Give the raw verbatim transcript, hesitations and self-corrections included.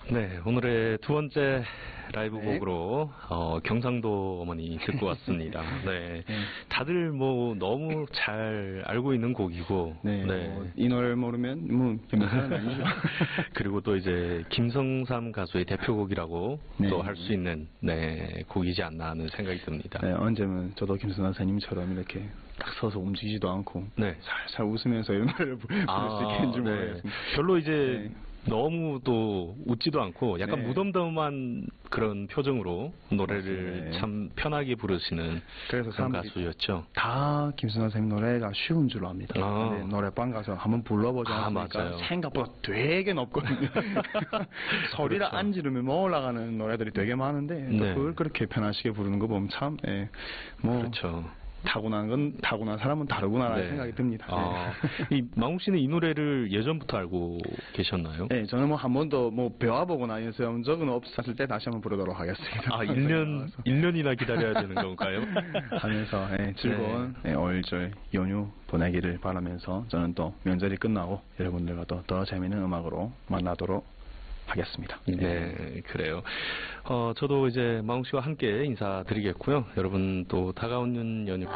네, 오늘의 두 번째 라이브 네. 곡으로 어, 경상도 어머니 듣고 왔습니다. 네, 네. 다들 뭐 너무 잘 알고 있는 곡이고, 네, 네. 뭐, 이 노래를 모르면 뭐 경상은 아니죠. 그리고 또 이제 김성삼 가수의 대표곡이라고 네. 또 할 수 있는 네 곡이지 않나 하는 생각이 듭니다. 네, 언제면 저도 김선아 선생님처럼 이렇게 딱 서서 움직이지도 않고 네. 살살 웃으면서 이런 노래를 부를 수 있겠는지 네. 모르겠습니다. 별로 이제 네. 너무 또 웃지도 않고 약간 네. 무덤덤한 그런 표정으로 노래를 맞습니다. 참 편하게 부르시는 그래서 그런 사람들이 가수였죠. 다 김선아 선생님 노래가 쉬운 줄 압니다. 아. 근데 노래방 가서 한번 불러보지 아, 않습니까? 맞아요. 생각보다 되게 높거든요. 소리를 그렇죠. 안 지르면 뭐 올라가는 노래들이 되게 많은데 또 네. 그걸 그렇게 편하시게 부르는 거 보면 참, 예, 뭐 그렇죠. 타고난 건 타고난 사람은 다르구나라는 네. 생각이 듭니다. 아, 이 망욱 씨는 이 노래를 예전부터 알고 계셨나요? 네, 저는 뭐 한 번도 뭐 배워보거나 연습한 적은 없었을 때 다시 한번 부르도록 하겠습니다. 아, 일 년, 일 년이나 기다려야 되는 건가요? 하면서 예, 즐거운 예, 어일절 연휴 보내기를 바라면서 저는 또 명절이 끝나고 여러분들과 또 더 재미있는 음악으로 만나도록 하겠습니다. 네, 그래요. 어, 저도 이제 망욱 씨와 함께 인사드리겠고요. 여러분 또 다가오는 연휴